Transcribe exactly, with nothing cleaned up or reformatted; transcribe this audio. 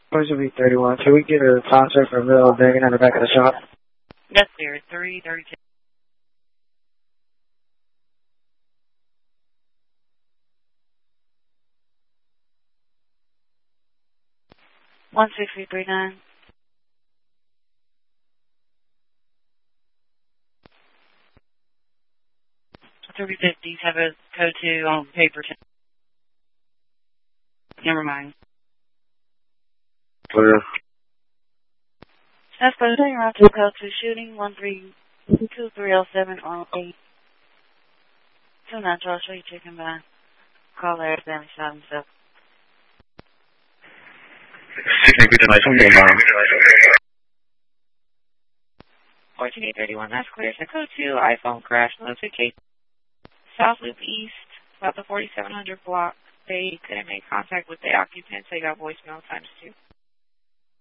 Supposed to be thirty-one. Can we get a concert for Bill Banging on the back of the shop? That's clear. three thirty-two. one six three nine. three fifties have a code two on paper. Never mind. Clear. That's close. You're on to code two shooting. one three two three oh seven on eight. two nine Charles Street, chicken by. Call Larry Family shot himself. fourteen eight thirty-one, that's clear. So code two, iPhone crash notification. South Loop East, about the forty-seven hundred block. They couldn't make contact with the occupants. They got voicemail times two.